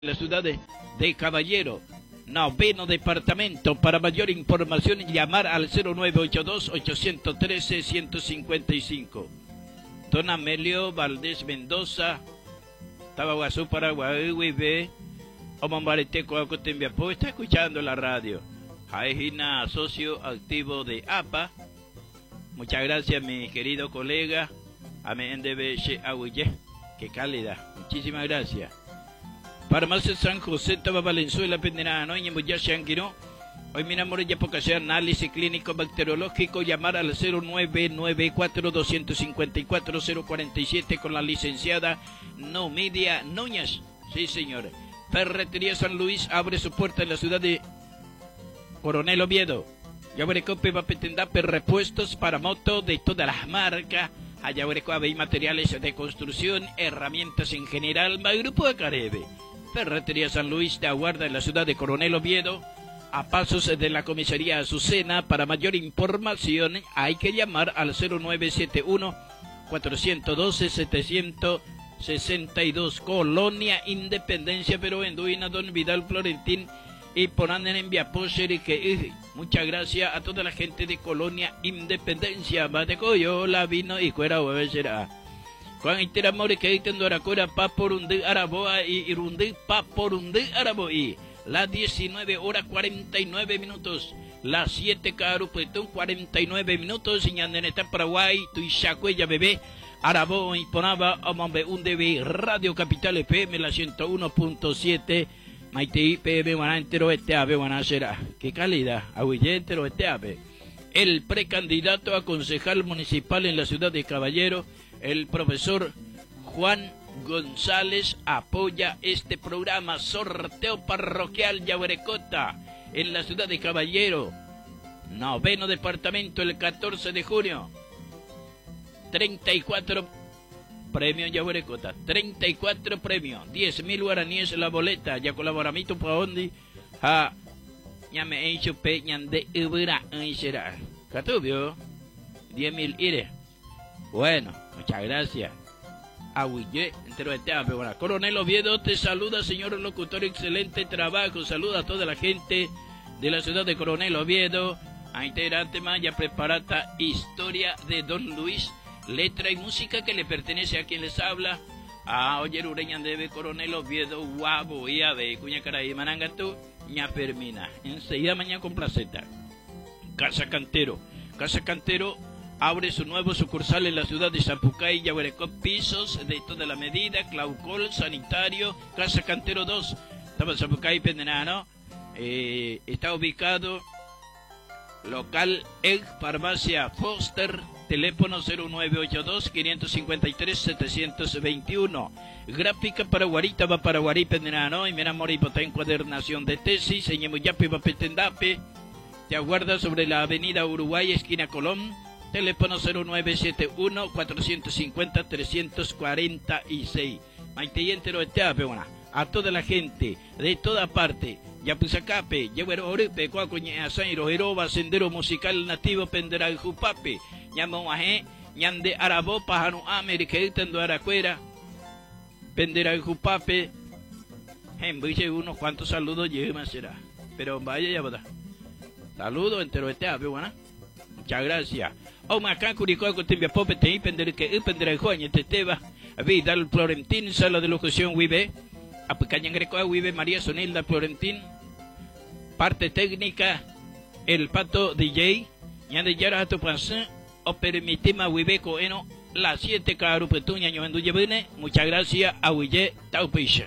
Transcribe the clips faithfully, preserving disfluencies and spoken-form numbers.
la ciudad de, de Caballero, noveno departamento. Para mayor información llamar al cero nueve ocho dos, ocho uno tres, uno cinco cinco. Don Amelio Valdés Mendoza, Tabaguazú, Paraguay, Huibe, Omambarete, Coacotembiapó, está escuchando la radio. Jaejina, socio activo de A P A. Muchas gracias, mi querido colega. Amén de Beche Aguille. Qué cálida. Muchísimas gracias. Farmacia San José, Taba Valenzuela, Penderano, Ñemuya Shanquino. Hoy miramos ya porque sea análisis clínico bacteriológico. Llamar al cero nueve nueve cuatro, dos cinco cuatro, cero cuatro siete con la licenciada Nomidia Núñez. Sí, señor. Ferretería San Luis abre su puerta en la ciudad de Coronel Oviedo. Yaguarecope va a pretender repuestos para moto de todas las marcas. Ayaguarecope y materiales de construcción, herramientas en general. Más grupo de Carebe. Ferretería San Luis te aguarda en la ciudad de Coronel Oviedo, a pasos de la comisaría Azucena. Para mayor información hay que llamar al cero nueve siete uno, cuatro uno dos, siete seis dos. Colonia Independencia, pero en Duina, Don Vidal Florentín y Ponanen en Viaposer. Y que muchas gracias a toda la gente de Colonia Independencia. Batecoyo, la vino y cuera será. Juan Interamore que dicen Aracora pa por un de Araboa y Irundí pa por un de Araboí. Las diecinueve horas cuarenta y nueve minutos. Las siete Carupetón cuarenta y nueve minutos. Ñandeneta Paraguay, Tuichacuella bebé. Arabo y Ponaba, Omambe un D B, Radio Capital F M, la ciento uno punto siete. Maitei P M Guaná entero este ave Guaná será. Qué calidad, Aguillé entero este ave. El precandidato a concejal municipal en la ciudad de Caballero, el profesor Juan González, apoya este programa. Sorteo parroquial Yaguarecota en la ciudad de Caballero, noveno departamento, el catorce de junio. treinta y cuatro premios Yaguarecota, treinta y cuatro premios, diez mil guaraníes la boleta. Ya colaboramito para ondi a ñame hecho pe ñande ubera en será catubio diez mil ire. Bueno, muchas gracias. Aguille, entero de teape. Bueno, Coronel Oviedo te saluda, señor locutor, excelente trabajo. Saluda a toda la gente de la ciudad de Coronel Oviedo. A integrante más ya preparata historia de Don Luis, letra y música que le pertenece a quien les habla. A oyer ureñan debe Coronel Oviedo, guabo y ave, cuña cara y manangatu, ña permina. Enseguida mañana con placeta. Casa Cantero. Casa Cantero abre su nuevo sucursal en la ciudad de Zapucay, Yaguarecó, pisos de toda la medida, claucol, sanitario. Casa Cantero dos, estaba en Zapucay, Pendenano. Eh, está ubicado local Egg Farmacia Foster, teléfono cero nueve ocho dos, cinco cinco tres, siete dos uno. Gráfica para Guarita, va para Guarí, Pendenano. Y mira, mora y encuadernación de tesis, Señemuyape, va Petendape. Te aguarda sobre la avenida Uruguay, esquina Colón. Teléfono cero nueve siete uno, cuatro cinco cero, tres cuatro seis. Maite entero de teape, bueno, a toda la gente de toda parte. Yapuzacape, Yaguero Orepe, Cuacoña, Asairo, Jeroba, Sendero Musical Nativo, Penderal Jupape, Ñamoaje, Ñande Arabo, Pajano América, Tendo Aracuera, Penderal Jupape. En dice unos cuantos saludos, lleve será. Pero vaya ya, ¿verdad? Saludos entero de teape, bueno. Muchas gracias. O Macán, Curicó, Cotimbia Pope, Te Pender que Pender Joña, Teteba, Vidal Florentín, Sala de Locución, Wibe, Apicañan Greco, Wibe, María Sonilda Florentín, parte técnica, el Pato D J, Ñande Yara Hato Pansin, o Permitima Wibe Coeno, las siete Carupetuña, Ñovendu Yevene. Muchas gracias, a Wille Taupisha.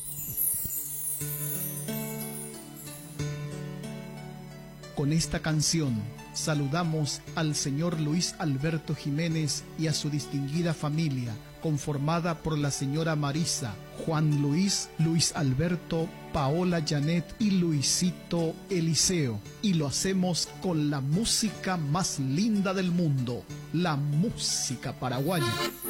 Con esta canción saludamos al señor Luis Alberto Jiménez y a su distinguida familia, conformada por la señora Marisa, Juan Luis, Luis Alberto, Paola Janet y Luisito Eliseo. Y lo hacemos con la música más linda del mundo, la música paraguaya.